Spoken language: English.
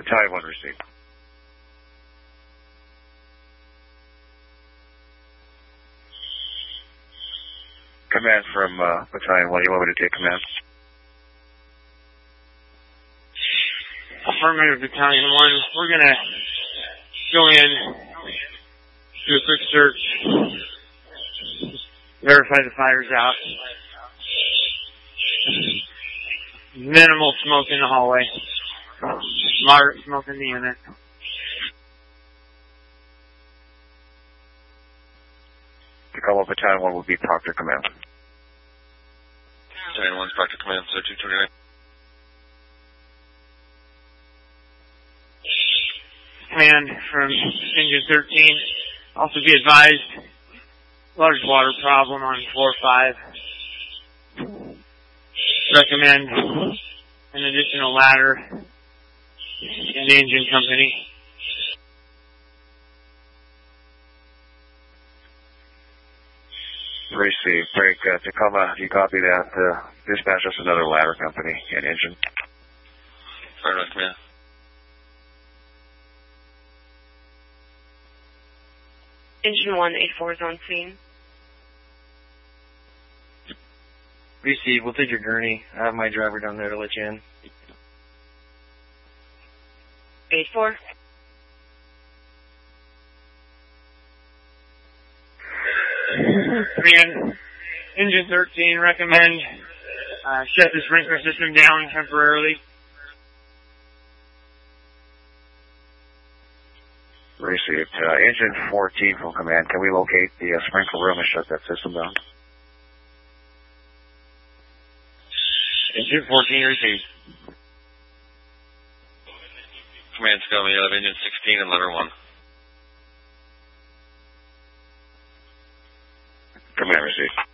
Battalion 1 received. Command from Battalion 1, you want me to take command? Affirmative, Battalion 1. We're going to go in, do a quick search, verify the fire's out. Minimal smoke in the hallway. Moderate smoke in the unit. Tacoma Battalion 1 will be Proctor Command. Battalion 1's Proctor Command, so 229. Command from Engine 13. Also be advised, large water problem on floor 5. Recommend an additional ladder in the engine company. Received. Break. Tacoma, you copy that? Dispatch us another ladder company and engine. Affirmative, Command. Engine 184 is on scene. Receive. We'll take your gurney. I have my driver down there to let you in. 84. Command, Engine 13, recommend shut the sprinkler system down temporarily. Received. Engine 14 from command. Can we locate the sprinkler room and shut that system down? Engine 14 received. Command Tacoma, you have Engine 16 and letter 1. Command received.